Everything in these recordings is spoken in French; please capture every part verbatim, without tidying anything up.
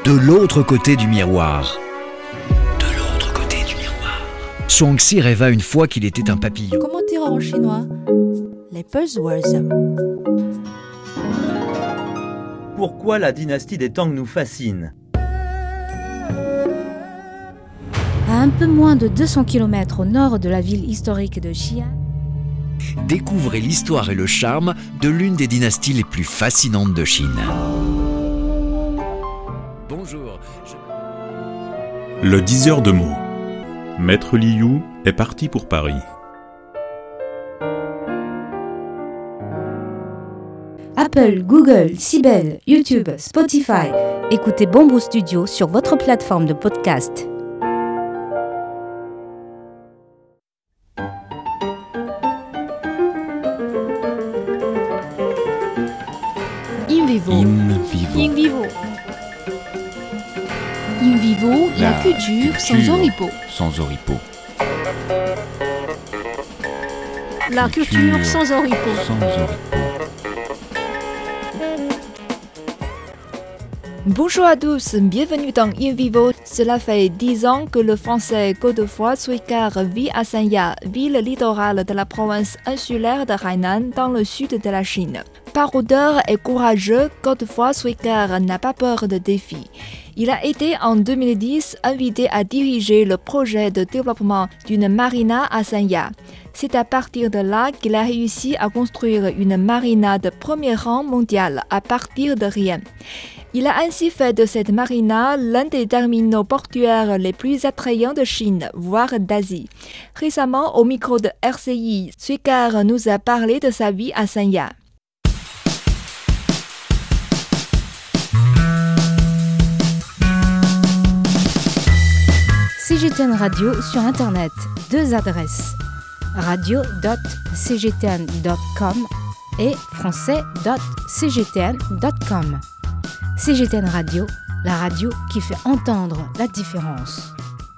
de l'autre côté du miroir. De l'autre côté du miroir. Zhuangzi rêva une fois qu'il était un papillon. Comment dire en chinois? Les buzzwords. Pourquoi la dynastie des Tang nous fascine? À un peu moins de deux cents kilomètres au nord de la ville historique de Xi'an, Découvrez l'histoire et le charme de l'une des dynasties les plus fascinantes de Chine. Bonjour. Je... Le diseur de mots. Maître Liu est parti pour Paris. Apple, Google, Sibel, YouTube, Spotify. Écoutez Bamboo Studio sur votre plateforme de podcast. In vivo. In vivo. In vivo. In vivo, la, La culture, culture sans oripeau. Sans oripeau. La culture sans oripeau. Sans oripeau. Bonjour à tous, bienvenue dans In Vivo. Cela fait dix ans que le français Godefroy Suicard vit à Sanya, ville littorale de la province insulaire de Hainan dans le sud de la Chine. Paraudeur et courageux, Godefroy Suicard n'a pas peur de défis. Il a été en deux mille dix invité à diriger le projet de développement d'une marina à Sanya. C'est à partir de là qu'il a réussi à construire une marina de premier rang mondial à partir de rien. Il a ainsi fait de cette marina l'un des terminaux portuaires les plus attrayants de Chine, voire d'Asie. Récemment, au micro de R C I, Suicard nous a parlé de sa vie à Sanya. C G T N Radio sur Internet. Deux adresses. radio point c g t n point com et français point c g t n point com. C G T N Radio, la radio qui fait entendre la différence.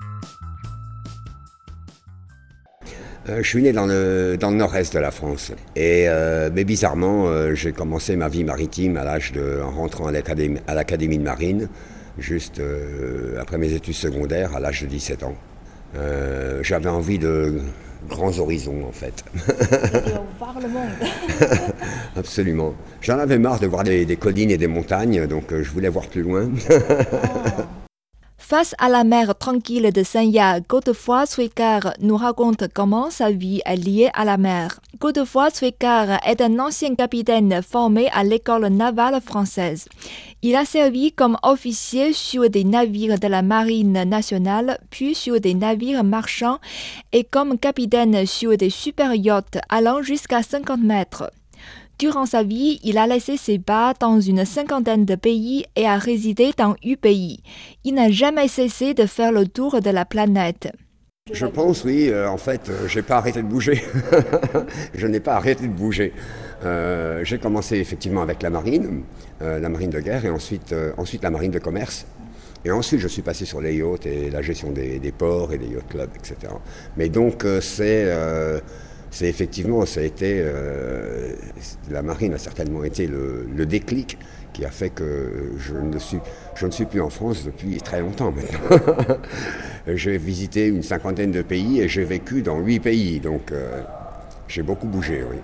Euh, je suis né dans le, dans le nord-est de la France. Et, euh, mais bizarrement, euh, j'ai commencé ma vie maritime à l'âge de, en rentrant à l'académie, à l'académie de marine, juste euh, après mes études secondaires, à l'âge de dix-sept ans. Euh, j'avais envie de grands horizons, en fait. Voir le monde. Absolument. J'en avais marre de voir des, des collines et des montagnes, donc euh, je voulais voir plus loin. Face à la mer tranquille de Sanya, Godefroy Suicard nous raconte comment sa vie est liée à la mer. Godefroy Suicard est un ancien capitaine formé à l'école navale française. Il a servi comme officier sur des navires de la marine nationale, puis sur des navires marchands et comme capitaine sur des super yachts allant jusqu'à cinquante mètres. Durant sa vie, il a laissé ses pas dans une cinquantaine de pays et a résidé dans huit pays. Il n'a jamais cessé de faire le tour de la planète. Je pense, oui, euh, en fait, euh, j'ai pas arrêté de bouger. Je n'ai pas arrêté de bouger. Euh, j'ai commencé effectivement avec la marine, euh, la marine de guerre, et ensuite, euh, ensuite la marine de commerce. Et ensuite, je suis passé sur les yachts et la gestion des, des ports et des yacht clubs, et cetera. Mais donc, euh, c'est... Euh, C'est effectivement, ça a été, euh, la marine a certainement été le, le déclic qui a fait que je ne, suis, je ne suis plus en France depuis très longtemps maintenant. J'ai visité une cinquantaine de pays et j'ai vécu dans huit pays, donc euh, j'ai beaucoup bougé, oui.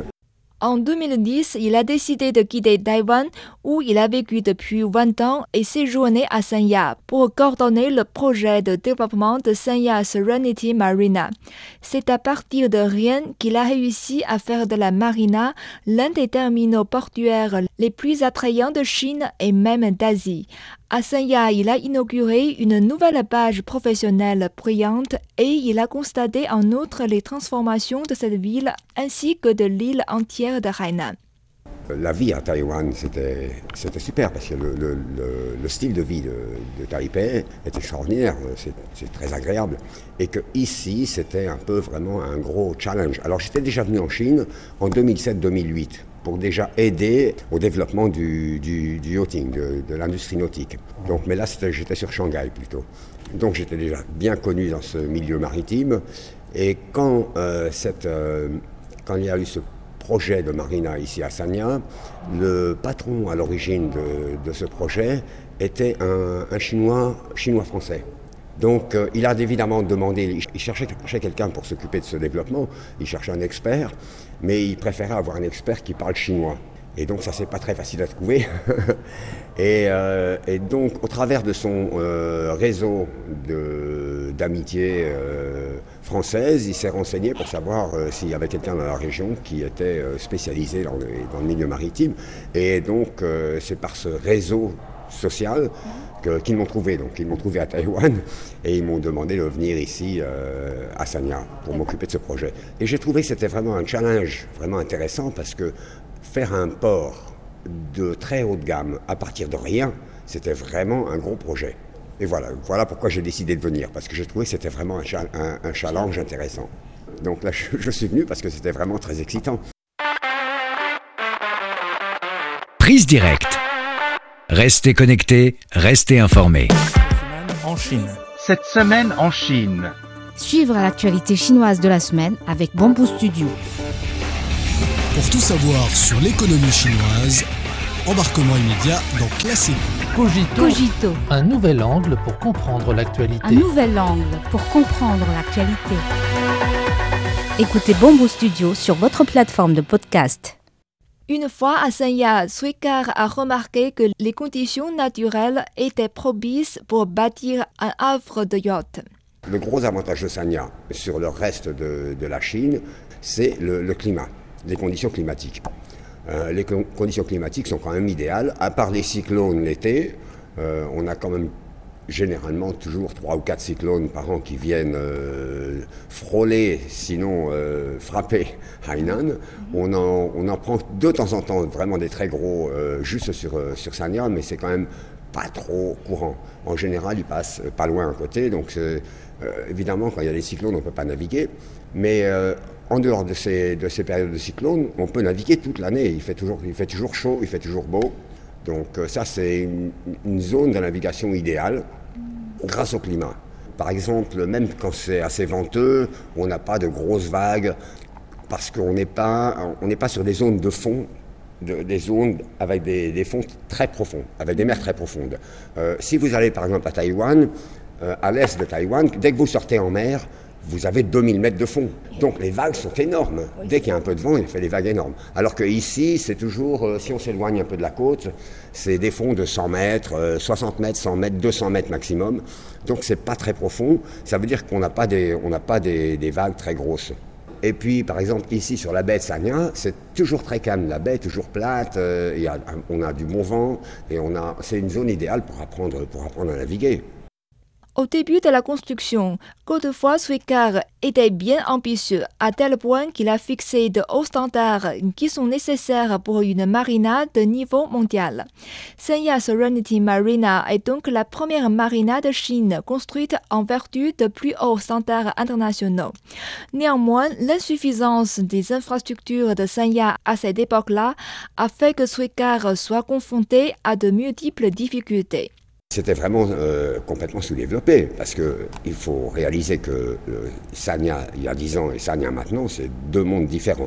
En deux mille dix, il a décidé de quitter Taïwan, où il a vécu depuis vingt ans, et séjourné à Sanya pour coordonner le projet de développement de Sanya Serenity Marina. C'est à partir de rien qu'il a réussi à faire de la marina l'un des terminaux portuaires les plus attrayants de Chine et même d'Asie. À Sanya, il a inauguré une nouvelle page professionnelle brillante et il a constaté en outre les transformations de cette ville ainsi que de l'île entière de Hainan. La vie à Taïwan, c'était, c'était super parce que le, le, le, le style de vie de, de Taipei est extraordinaire, c'est, c'est très agréable. Et que ici, c'était un peu vraiment un gros challenge. Alors j'étais déjà venu en Chine en deux mille sept deux mille huit. Pour déjà aider au développement du, du, du yachting, de, de l'industrie nautique. Donc, mais là, c'était, j'étais sur Shanghai plutôt. Donc j'étais déjà bien connu dans ce ce milieu maritime. Et quand, euh, cette, euh, quand il y a eu ce projet de marina ici à Sanya. Le patron à l'origine de, de ce projet était un, un Chinois, Chinois-français. Donc euh, il a évidemment demandé, il cherchait, cherchait quelqu'un pour s'occuper de ce développement, il cherchait un expert, mais il préférait avoir un expert qui parle chinois. Et donc ça, c'est pas très facile à trouver. et, euh, et donc au travers de son euh, réseau de, d'amitié euh, française, il s'est renseigné pour savoir euh, s'il y avait quelqu'un dans la région qui était euh, spécialisé dans le, dans le milieu maritime. Et donc euh, c'est par ce réseau social que, qu'ils m'ont trouvé. Donc ils m'ont trouvé à Taïwan et ils m'ont demandé de venir ici euh, à Sanya pour m'occuper de ce projet. Et j'ai trouvé que c'était vraiment un challenge vraiment intéressant parce que faire un port de très haute gamme à partir de rien, c'était vraiment un gros projet. Et voilà, voilà pourquoi j'ai décidé de venir, parce que j'ai trouvé que c'était vraiment un, cha- un, un challenge intéressant. Donc là, je, je suis venu parce que c'était vraiment très excitant. Prise directe. Restez connectés, restez informés. En Chine. Cette semaine en Chine. Suivre l'actualité chinoise de la semaine avec Bamboo Studio. Pour tout savoir sur l'économie chinoise, embarquement immédiat dans Classique. Cogito, Cogito, un nouvel angle pour comprendre l'actualité. un nouvel angle pour comprendre l'actualité. Écoutez Bamboo Studio sur votre plateforme de podcast. Une fois à Sanya, Suikar a remarqué que les conditions naturelles étaient propices pour bâtir un havre de yacht. Le gros avantage de Sanya sur le reste de, de la Chine, c'est le, le climat, les conditions climatiques. Euh, les con- conditions climatiques sont quand même idéales. À part les cyclones l'été, euh, on a quand même généralement toujours trois ou quatre cyclones par an qui viennent euh, frôler, sinon euh, frapper Hainan. On en, on en prend de temps en temps vraiment des très gros euh, juste sur, euh, sur Sanya, mais c'est quand même pas trop courant. En général, ils passent pas loin à côté, donc c'est, euh, évidemment, quand il y a des cyclones, on ne peut pas naviguer. Mais euh, en dehors de ces, de ces périodes de cyclones, on peut naviguer toute l'année. Il fait toujours, il fait toujours chaud, il fait toujours beau. Donc euh, ça, c'est une, une zone de navigation idéale grâce au climat. Par exemple, même quand c'est assez venteux, on n'a pas de grosses vagues parce qu'on n'est pas, on n'est pas sur des zones de fond, de, des zones avec des, des fonds très profonds, avec des mers très profondes. Euh, si vous allez par exemple à Taïwan, euh, à l'est de Taïwan, dès que vous sortez en mer, vous avez deux mille mètres de fond. Donc les vagues sont énormes. Dès qu'il y a un peu de vent, il fait des vagues énormes. Alors qu'ici, c'est toujours, euh, si on s'éloigne un peu de la côte, c'est des fonds de cent mètres, euh, soixante mètres, cent mètres, deux cents mètres maximum. Donc c'est pas très profond. Ça veut dire qu'on n'a pas des, on n'a pas des, des vagues très grosses. Et puis, par exemple, ici sur la baie de Sanya, c'est toujours très calme. La baie est toujours plate, euh, y a, on a du bon vent et on a, c'est une zone idéale pour apprendre, pour apprendre à naviguer. Au début de la construction, Godefroy Suikar était bien ambitieux, à tel point qu'il a fixé de hauts standards qui sont nécessaires pour une marina de niveau mondial. Sanya Serenity Marina est donc la première marina de Chine construite en vertu de plus hauts standards internationaux. Néanmoins, l'insuffisance des infrastructures de Sanya à cette époque-là a fait que Suikar soit confronté à de multiples difficultés. C'était vraiment euh, complètement sous-développé, parce qu'il faut réaliser que euh, Sanya, il y a dix ans, et Sanya maintenant, c'est deux mondes différents.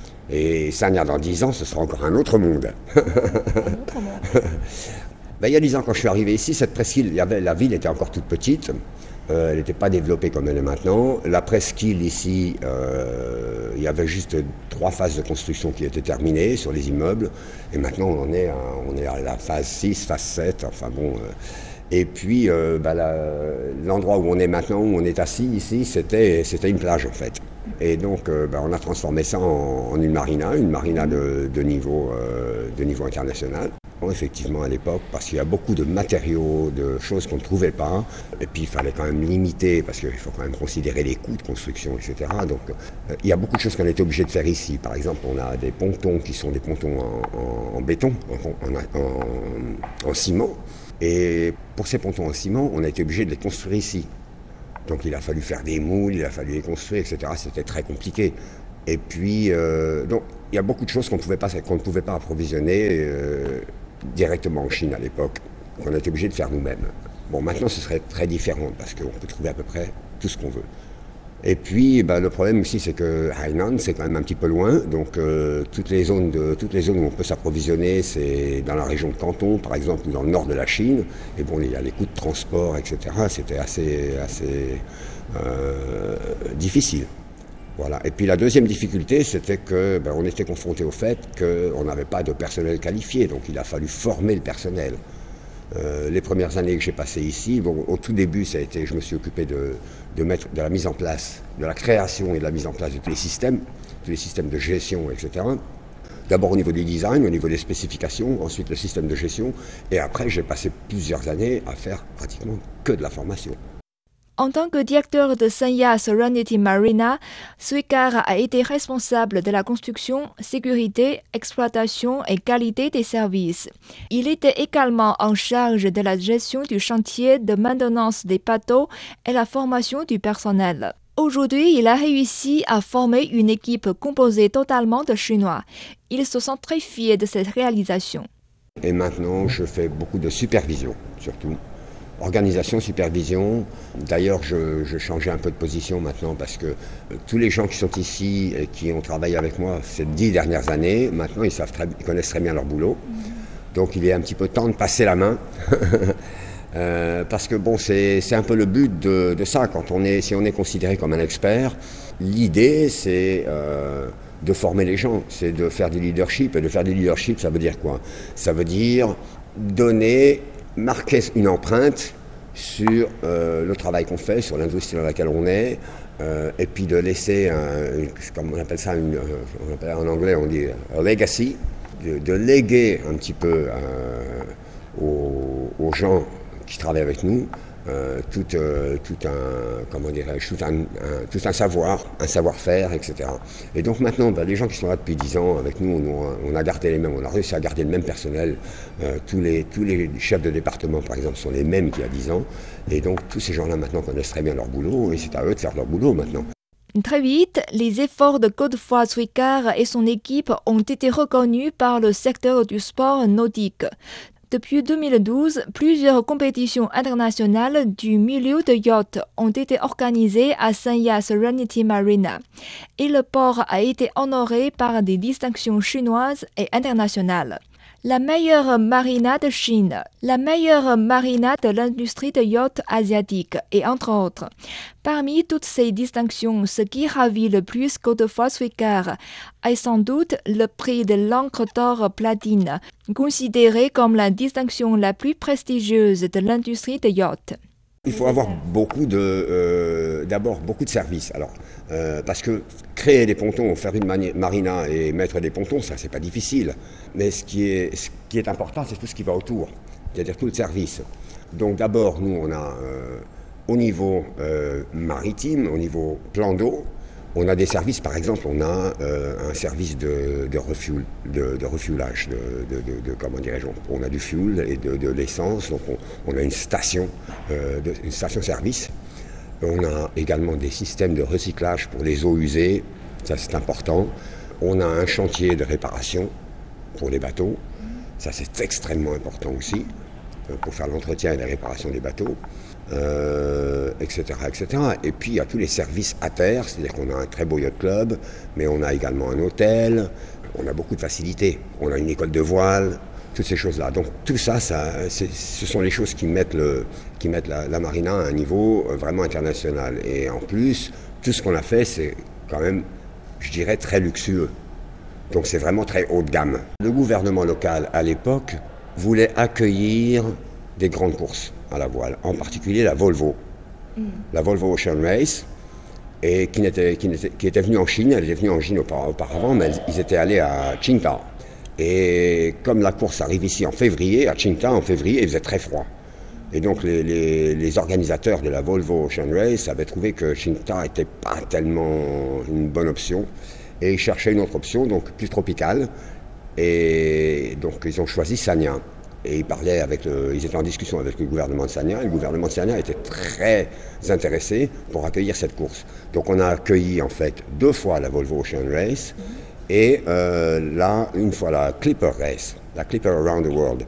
Et Sanya, dans dix ans, ce sera encore un autre monde. Un autre monde. Ben, il y a dix ans, quand je suis arrivé ici, cette presqu'île, il y avait, la ville était encore toute petite. Euh, elle n'était pas développée comme elle est maintenant. La presqu'île ici, euh, il y avait juste trois phases de construction qui étaient terminées sur les immeubles. Et maintenant, on est à, on est à la phase six, phase sept, enfin bon. Euh, et puis, euh, bah, la, l'endroit où on est maintenant, où on est assis ici, c'était, c'était une plage en fait. Et donc, euh, bah, on a transformé ça en, en une marina, une marina de, de, niveau, euh, de niveau international. Effectivement à l'époque, parce qu'il y a beaucoup de matériaux, de choses qu'on ne trouvait pas, et puis il fallait quand même limiter, parce qu'il faut quand même considérer les coûts de construction, et cetera. Donc euh, il y a beaucoup de choses qu'on était obligé de faire ici. Par exemple, on a des pontons qui sont des pontons en, en, en béton, en, en, en, en ciment, et pour ces pontons en ciment, on a été obligé de les construire ici. Donc il a fallu faire des moules, il a fallu les construire, et cetera. C'était très compliqué. Et puis, euh, donc, il y a beaucoup de choses qu'on, pouvait pas, qu'on ne pouvait pas approvisionner euh, directement en Chine à l'époque, qu'on a été obligé de faire nous-mêmes. Bon, maintenant, ce serait très différent, parce qu'on peut trouver à peu près tout ce qu'on veut. Et puis, ben, le problème aussi, c'est que Hainan, c'est quand même un petit peu loin. Donc, euh, toutes les zones de, toutes les zones où on peut s'approvisionner, c'est dans la région de Canton, par exemple, ou dans le nord de la Chine. Et bon, il y a les coûts de transport, et cetera. C'était assez, assez euh, difficile. Voilà. Et puis, la deuxième difficulté, c'était que ben, on était confronté au fait qu'on n'avait pas de personnel qualifié. Donc, il a fallu former le personnel. Euh, les premières années que j'ai passées ici, bon, au tout début, ça a été, je me suis occupé de, de, mettre, de la mise en place, de la création et de la mise en place de tous les systèmes, tous les systèmes de gestion, et cetera. D'abord au niveau du design, au niveau des spécifications, ensuite le système de gestion, et après j'ai passé plusieurs années à faire pratiquement que de la formation. En tant que directeur de Sanya Serenity Marina, Suikar a été responsable de la construction, sécurité, exploitation et qualité des services. Il était également en charge de la gestion du chantier de maintenance des bateaux et la formation du personnel. Aujourd'hui, il a réussi à former une équipe composée totalement de Chinois. Il se sent très fier de cette réalisation. Et maintenant, je fais beaucoup de supervision, surtout. Organisation, supervision. D'ailleurs, je, je changeais un peu de position maintenant parce que euh, tous les gens qui sont ici et qui ont travaillé avec moi ces dix dernières années, maintenant ils, savent très, ils connaissent très bien leur boulot. Donc il est un petit peu temps de passer la main. euh, parce que bon, c'est, c'est un peu le but de, de ça. Quand on est, si on est considéré comme un expert, l'idée c'est euh, de former les gens, c'est de faire du leadership. Et de faire du leadership, ça veut dire quoi? Ça veut dire donner... marquer une empreinte sur euh, le travail qu'on fait, sur l'industrie dans laquelle on est, euh, et puis de laisser, un, une, comme on appelle ça, une, on appelle, en anglais on dit a legacy, de, de léguer un petit peu euh, aux, aux gens qui travaillent avec nous, euh, tout, euh, tout un, comment dirais-je, tout un, un, tout un savoir, un savoir-faire, et cetera. Et donc maintenant, ben, les gens qui sont là depuis dix ans avec nous, on, on a gardé les mêmes, on a réussi à garder le même personnel. Euh, tous, les, tous les chefs de département, par exemple, sont les mêmes qu'il y a dix ans. Et donc tous ces gens-là maintenant connaissent très bien leur boulot et c'est à eux de faire leur boulot maintenant. Très vite, les efforts de Godefroy Suikar et son équipe ont été reconnus par le secteur du sport nautique. Depuis deux mille douze, plusieurs compétitions internationales du milieu de yacht ont été organisées à Sanya Serenity Marina et le port a été honoré par des distinctions chinoises et internationales. La meilleure marina de Chine, la meilleure marina de l'industrie de yacht asiatique et entre autres. Parmi toutes ces distinctions, ce qui ravit le plus Godefroy Suikar est sans doute le prix de l'encre d'or platine, considéré comme la distinction la plus prestigieuse de l'industrie de yacht. Il faut avoir beaucoup de, euh, d'abord beaucoup de services. Alors, euh, parce que créer des pontons, faire une mani- marina et mettre des pontons, ça c'est pas difficile. Mais ce qui est, ce qui est important, c'est tout ce qui va autour, c'est-à-dire tout le service. Donc d'abord, nous on a euh, au niveau euh, maritime, au niveau plan d'eau, on a des services. Par exemple, on a euh, un service de, de, refuel, de, de refuelage, de, de, de, de comment dirais-je, on a du fuel et de, de l'essence, donc on, on a une station, euh, de, une station-service. On a également des systèmes de recyclage pour les eaux usées, ça c'est important. On a un chantier de réparation pour les bateaux, ça c'est extrêmement important aussi, pour faire l'entretien et la réparation des bateaux. Euh, et cetera, et cetera. Et puis il y a tous les services à terre, c'est-à-dire qu'on a un très beau yacht club, mais on a également un hôtel, on a beaucoup de facilités, on a une école de voile, toutes ces choses-là. Donc tout ça, ça c'est, ce sont les choses qui mettent, le, qui mettent la, la marina à un niveau vraiment international. Et en plus, tout ce qu'on a fait, c'est quand même, je dirais, très luxueux. Donc c'est vraiment très haut de gamme. Le gouvernement local, à l'époque, voulait accueillir des grandes courses à la voile, en particulier la Volvo, mm. la Volvo Ocean Race, et qui, n'était, qui, n'était, qui était venue en Chine, elle était venue en Chine auparavant, mais ils étaient allés à Qingdao. Et comme la course arrive ici en février, à Qingdao en février, il faisait très froid. Et donc les, les, les organisateurs de la Volvo Ocean Race avaient trouvé que Qingdao n'était pas tellement une bonne option, et ils cherchaient une autre option, donc plus tropicale, et donc ils ont choisi Sanya. Et ils parlaient avec le, ils étaient en discussion avec le gouvernement de Sanya, et le gouvernement de Sanya était très intéressé pour accueillir cette course. Donc on a accueilli en fait deux fois la Volvo Ocean Race, et euh, là, une fois la Clipper Race, la Clipper Around the World.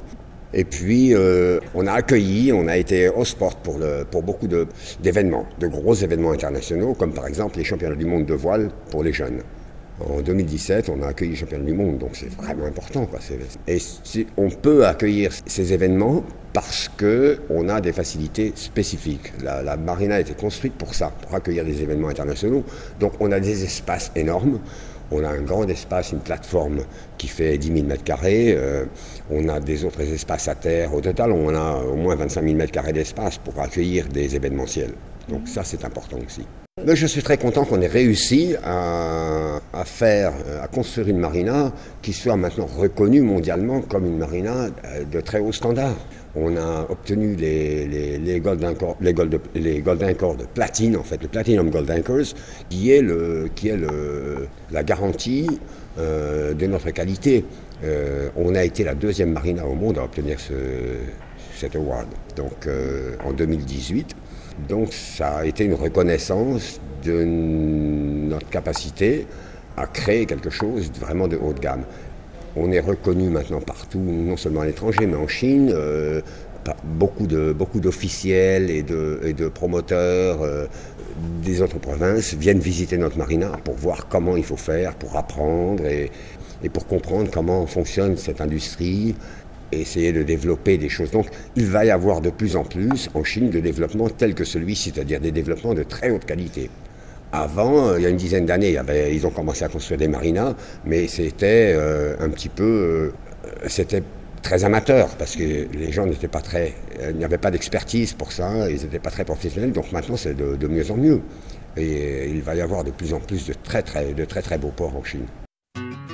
Et puis, euh, on a accueilli, on a été au sport pour, le, pour beaucoup de, d'événements, de gros événements internationaux, comme par exemple les championnats du monde de voile pour les jeunes. En deux mille dix-sept, on a accueilli les championnats du monde, donc c'est vraiment important, quoi. Et si on peut accueillir ces événements parce qu'on a des facilités spécifiques. La, la marina a été construite pour ça, pour accueillir des événements internationaux. Donc on a des espaces énormes. On a un grand espace, une plateforme qui fait dix mille mètres carrés. Euh, on a des autres espaces à terre. Au total, on a au moins vingt-cinq mille mètres carrés d'espace pour accueillir des événementiels. Donc ça, c'est important aussi. Mais je suis très content qu'on ait réussi à, à faire, à construire une marina qui soit maintenant reconnue mondialement comme une marina de très haut standard. On a obtenu les, les, les, Golden Core, les, Gold, les Golden Core de platine, en fait, le Platinum Gold Anchors, qui est, le, qui est le, la garantie euh, de notre qualité. Euh, on a été la deuxième marina au monde à obtenir ce, cet award, donc euh, en deux mille dix-huit. Donc ça a été une reconnaissance de notre capacité à créer quelque chose vraiment de haut de gamme. On est reconnu maintenant partout, non seulement à l'étranger, mais en Chine. Euh, beaucoup, de, beaucoup d'officiels et de, et de promoteurs euh, des autres provinces viennent visiter notre marina pour voir comment il faut faire, pour apprendre et, et pour comprendre comment fonctionne cette industrie et essayer de développer des choses. Donc il va y avoir de plus en plus en Chine de développements tels que celui-ci, c'est-à-dire des développements de très haute qualité. Avant, il y a une dizaine d'années, il y avait, ils ont commencé à construire des marinas, mais c'était euh, un petit peu, euh, c'était très amateur, parce que les gens n'étaient pas très, il n'y avait pas d'expertise pour ça, ils n'étaient pas très professionnels, donc maintenant c'est de, de mieux en mieux. Et il va y avoir de plus en plus de très très, de très, très beaux ports en Chine.